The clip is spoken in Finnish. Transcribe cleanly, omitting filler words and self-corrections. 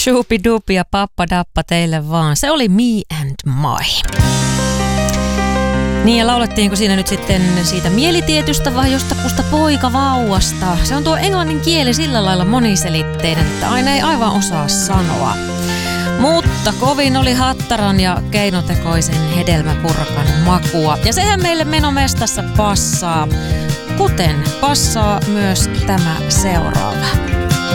Shuupi-dupi ja pappa-dappa teille vaan. Se oli Me and My. Niin ja laulettiinko siinä nyt sitten siitä mielitietystä vai jostakusta poikavauvasta? Se on tuo englannin kieli sillä lailla moniselitteinen, että aina ei aivan osaa sanoa. Mutta kovin oli hattaran ja keinotekoisen hedelmäpurkan makua. Ja sehän meille menomestassa passaa. Kuten passaa myös tämä seuraava.